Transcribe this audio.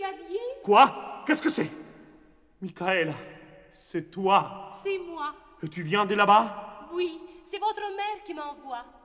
brigadier? Quoi? Qu'est-ce que c'est? Michaela, c'est toi. C'est moi. Et tu viens de là-bas? Oui, c'est votre mère qui m'envoie.